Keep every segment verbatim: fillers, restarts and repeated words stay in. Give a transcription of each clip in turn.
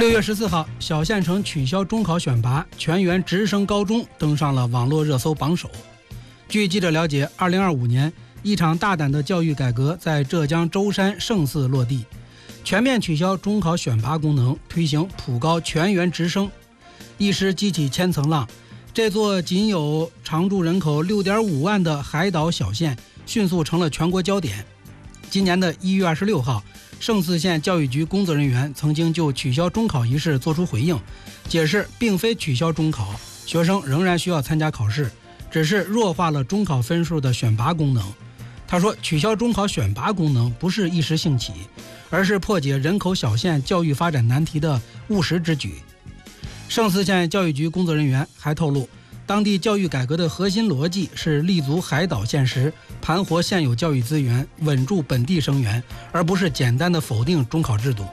六月十四号，小县城取消中考选拔，全员直升高中登上了网络热搜榜首。据记者了解，二零二五年一场大胆的教育改革在浙江舟山胜似落地，全面取消中考选拔功能，推行普高全员直升，一时激起千层浪。这座仅有常住人口 六点五万的海岛小县迅速成了全国焦点。今年的一月二十六号，胜似县教育局工作人员曾经就取消中考一事作出回应，解释并非取消中考，学生仍然需要参加考试，只是弱化了中考分数的选拔功能。他说，取消中考选拔功能不是一时兴起，而是破解人口小县教育发展难题的务实之举。胜似县教育局工作人员还透露，当地教育改革的核心逻辑是立足海岛现实，盘活现有教育资源，稳住本地生源，而不是简单的否定中考制度。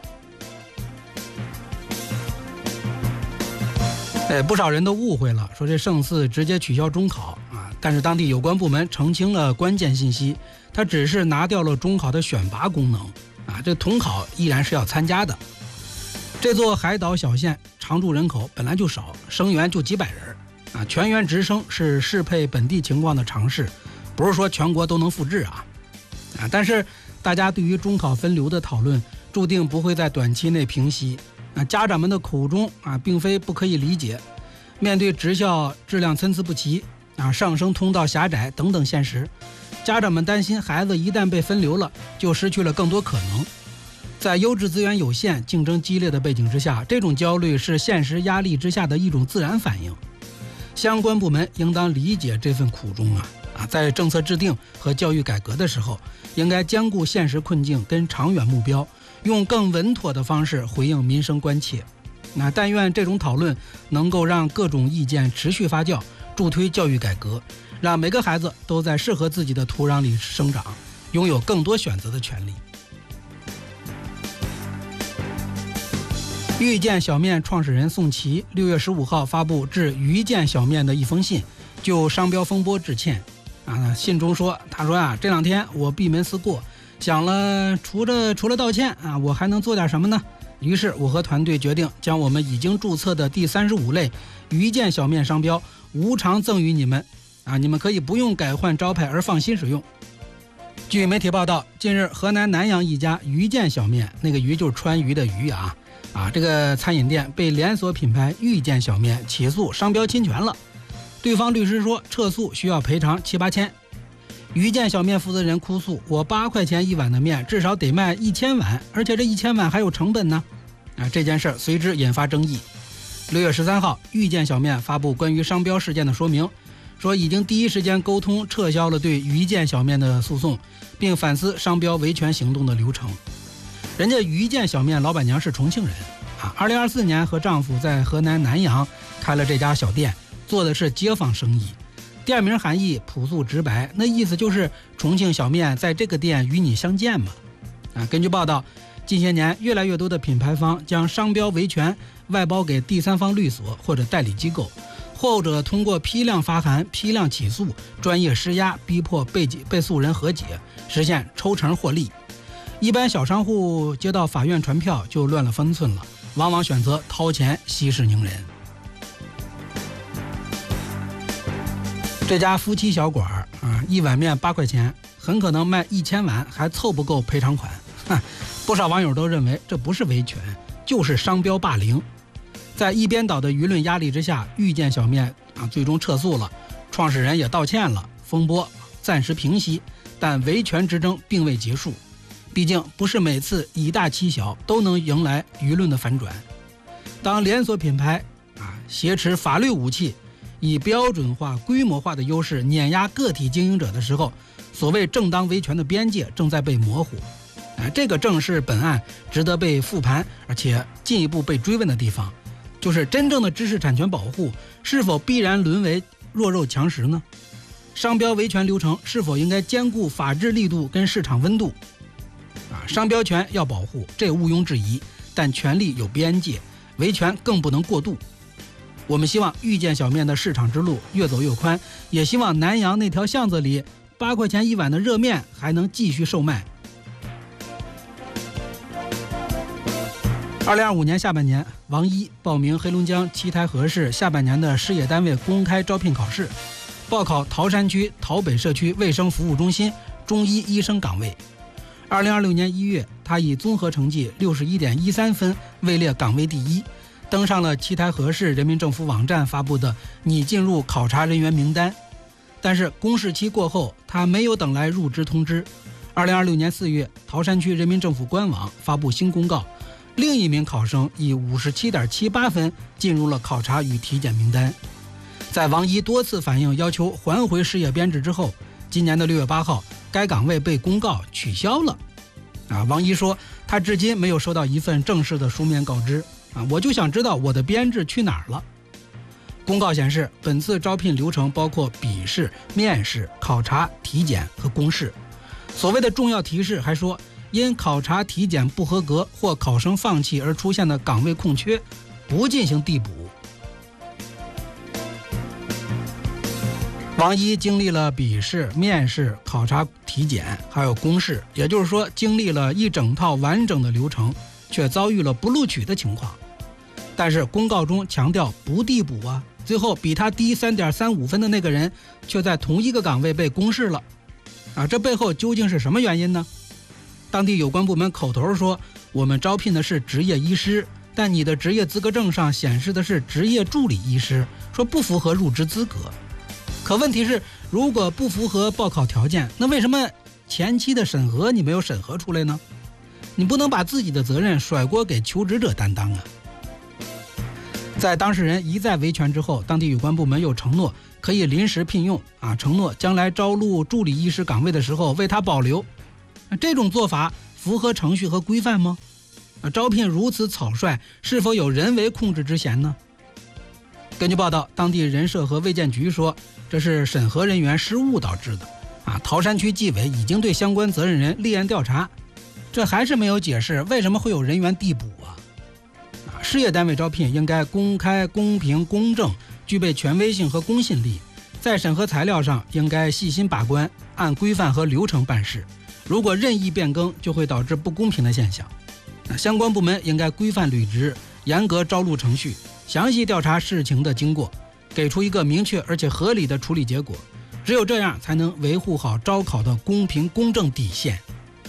哎，不少人都误会了，说这胜似直接取消中考啊，但是当地有关部门澄清了关键信息，它只是拿掉了中考的选拔功能啊，这统考依然是要参加的。这座海岛小县常住人口本来就少，生源就几百人啊，全员直升是适配本地情况的尝试，不是说全国都能复制啊啊！但是大家对于中考分流的讨论注定不会在短期内平息啊，家长们的苦衷啊，并非不可以理解。面对职校质量参差不齐啊，上升通道狭窄等等现实，家长们担心孩子一旦被分流了，就失去了更多可能。在优质资源有限、竞争激烈的背景之下，这种焦虑是现实压力之下的一种自然反应。相关部门应当理解这份苦衷啊啊，在政策制定和教育改革的时候，应该兼顾现实困境跟长远目标，用更稳妥的方式回应民生关切。那但愿这种讨论能够让各种意见持续发酵，助推教育改革，让每个孩子都在适合自己的土壤里生长，拥有更多选择的权利。遇见小面创始人宋琦六月十五号发布致遇见小面的一封信，就商标风波致歉。啊，信中说，他说啊，这两天我闭门思过，想了除了除了道歉啊，我还能做点什么呢？于是我和团队决定将我们已经注册的第三十五类遇见小面商标无偿赠予你们，啊，你们可以不用改换招牌而放心使用。据媒体报道，近日河南南阳一家遇见小面，那个鱼就是川渝的鱼啊。啊，这个餐饮店被连锁品牌遇见小面起诉商标侵权了，对方律师说撤诉需要赔偿七八千。遇见小面负责人哭诉，我八块钱一碗的面至少得卖一千碗，而且这一千碗还有成本呢。啊，这件事随之引发争议。六月十三号，遇见小面发布关于商标事件的说明，说已经第一时间沟通撤销了对遇见小面的诉讼，并反思商标维权行动的流程。人家遇见小面老板娘是重庆人啊，二零二四年和丈夫在河南南阳开了这家小店，做的是街坊生意。店名含义朴素直白，那意思就是重庆小面在这个店与你相见嘛。啊，根据报道，近些年越来越多的品牌方将商标维权外包给第三方律所或者代理机构，后者通过批量发函、批量起诉、专业施压，逼迫被被诉人和解，实现抽成获利。一般小商户接到法院传票就乱了分寸了，往往选择掏钱息事宁人。这家夫妻小馆啊，一碗面八块钱，很可能卖一千碗还凑不够赔偿款。不少网友都认为这不是维权，就是商标霸凌。在一边倒的舆论压力之下，遇见小面啊最终撤诉了，创始人也道歉了，风波暂时平息，但维权之争并未结束。毕竟不是每次以大欺小都能迎来舆论的反转。当连锁品牌啊挟持法律武器，以标准化、规模化的优势碾压个体经营者的时候，所谓正当维权的边界正在被模糊。啊，这个正是本案值得被复盘，而且进一步被追问的地方，就是真正的知识产权保护是否必然沦为弱肉强食呢？商标维权流程是否应该兼顾法治力度跟市场温度？啊，商标权要保护，这毋庸置疑，但权利有边界，维权更不能过度。我们希望遇见小面的市场之路越走越宽，也希望南阳那条巷子里八块钱一碗的热面还能继续售卖。 二零二五年下半年，王一报名黑龙江七台河市下半年的事业单位公开招聘考试，报考桃山区桃北社区卫生服务中心中医医生岗位。二零二六年一月，他以综合成绩六十一点一三分位列岗位第一，登上了七台河市人民政府网站发布的拟进入考察人员名单。但是公示期过后，他没有等来入职通知。二零二六年四月，桃山区人民政府官网发布新公告，另一名考生以五十七点七八分进入了考察与体检名单。在王一多次反映要求还回事业编制之后，今年的六月八号，该岗位被公告取消了。啊，王一说，他至今没有收到一份正式的书面告知。啊，我就想知道我的编制去哪儿了。公告显示，本次招聘流程包括笔试、面试、考察、体检和公示。所谓的重要提示还说，因考察体检不合格或考生放弃而出现的岗位空缺，不进行递补。王一经历了笔试、面试、考察、体检，还有公示，也就是说，经历了一整套完整的流程，却遭遇了不录取的情况。但是公告中强调不递补啊，最后比他低 三点三五分的那个人，却在同一个岗位被公示了。啊，这背后究竟是什么原因呢？当地有关部门口头说，我们招聘的是执业医师，但你的职业资格证上显示的是执业助理医师，说不符合入职资格。可问题是，如果不符合报考条件，那为什么前期的审核你没有审核出来呢？你不能把自己的责任甩锅给求职者担当啊。在当事人一再维权之后，当地有关部门又承诺可以临时聘用啊，承诺将来招录助理医师岗位的时候为他保留。这种做法符合程序和规范吗？啊，招聘如此草率，是否有人为控制之嫌呢？根据报道，当地人社和卫健局说，这是审核人员失误导致的。啊，桃山区纪委已经对相关责任人立案调查，这还是没有解释为什么会有人员递补啊。事业单位招聘应该公开、公平、公正，具备权威性和公信力，在审核材料上应该细心把关，按规范和流程办事。如果任意变更，就会导致不公平的现象。相关部门应该规范履职，严格招录程序，详细调查事情的经过，给出一个明确而且合理的处理结果。只有这样，才能维护好招考的公平公正底线。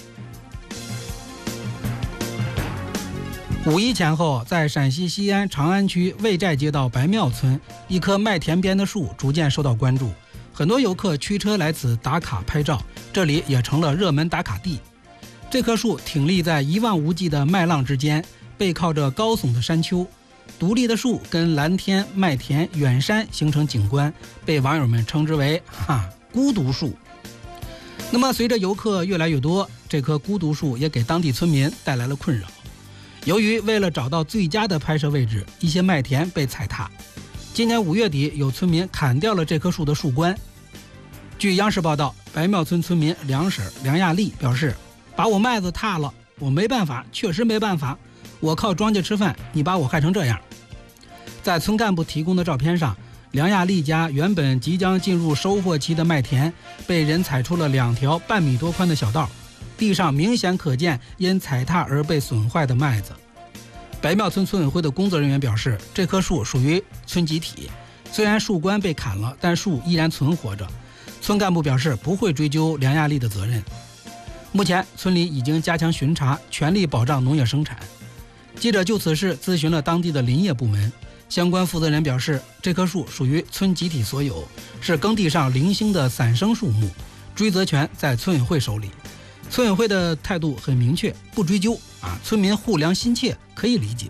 五一前后，在陕西西安长安区魏寨街道白庙村，一棵麦田边的树逐渐受到关注，很多游客驱车来此打卡拍照，这里也成了热门打卡地。这棵树挺立在一望无际的麦浪之间，背靠着高耸的山丘，独立的树跟蓝天、麦田、远山形成景观，被网友们称之为哈孤独树。那么随着游客越来越多，这棵孤独树也给当地村民带来了困扰。由于为了找到最佳的拍摄位置，一些麦田被踩踏。今年五月底，有村民砍掉了这棵树的树冠。据央视报道，白庙村村民梁婶梁亚丽表示，把我麦子踏了，我没办法，确实没办法，我靠庄稼吃饭，你把我害成这样。在村干部提供的照片上，梁亚丽家原本即将进入收获期的麦田，被人踩出了两条半米多宽的小道，地上明显可见因踩踏而被损坏的麦子。白庙村村委会的工作人员表示，这棵树属于村集体，虽然树冠被砍了，但树依然存活着。村干部表示不会追究梁亚丽的责任。目前村里已经加强巡查，全力保障农业生产。记者就此事咨询了当地的林业部门，相关负责人表示，这棵树属于村集体所有，是耕地上零星的散生树木，追责权在村委会手里。村委会的态度很明确，不追究啊，村民护粮心切，可以理解。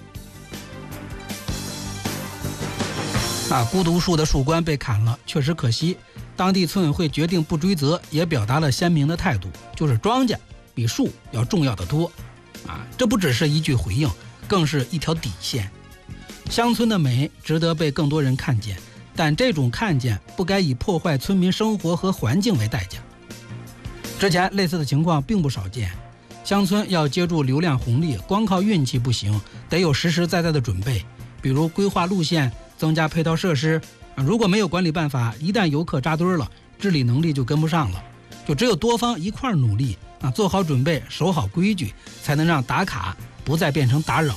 啊，孤独树的树冠被砍了，确实可惜。当地村委会决定不追责，也表达了鲜明的态度，就是庄稼比树要重要得多。啊，这不只是一句回应，更是一条底线。乡村的美值得被更多人看见，但这种看见不该以破坏村民生活和环境为代价。之前类似的情况并不少见，乡村要接住流量红利，光靠运气不行，得有实实在在的准备，比如规划路线、增加配套设施。如果没有管理办法，一旦游客扎堆了，治理能力就跟不上了。就只有多方一块努力啊，做好准备，守好规矩，才能让打卡不再变成打扰。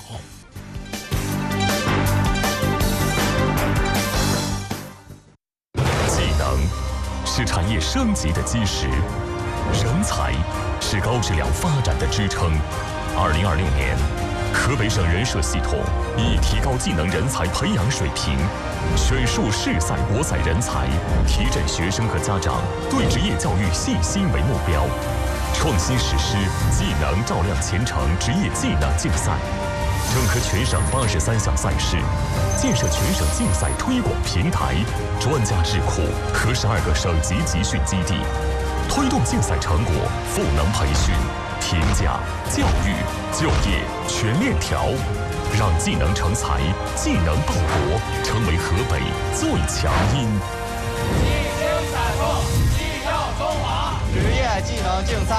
技能是产业升级的基石，人才是高质量发展的支撑。二零二六年，河北省人社系统以提高技能人才培养水平，选树市赛国赛人才，提振学生和家长对职业教育信心为目标，创新实施技能照亮前程职业技能竞赛，整合全省八十三项赛事，建设全省竞赛推广平台、专家智库和十二个省级集训基地，推动竞赛成果赋能培训、评价、教育、就业全链条，让技能成才、技能报国成为河北最强音。 技星闪烁，技耀中华，职业技能竞赛。